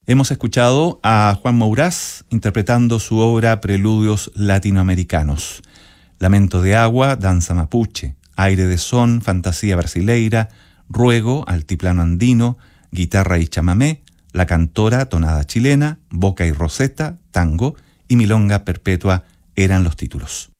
Hemos escuchado a Juan Mourás interpretando su obra Preludios Latinoamericanos. Lamento de agua, danza mapuche, aire de son, fantasía brasileira, ruego, altiplano andino, guitarra y chamamé, la cantora, tonada chilena, boca y roseta, tango y milonga perpetua eran los títulos.